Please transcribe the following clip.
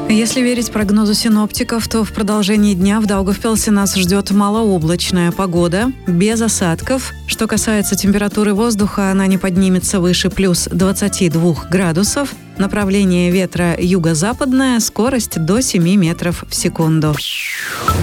Если верить прогнозу синоптиков, то в продолжении дня в Даугавпилсе нас ждет малооблачная погода, без осадков. Что касается температуры воздуха, она не поднимется выше плюс 22 градусов. Направление ветра юго-западное, скорость до 7 метров в секунду.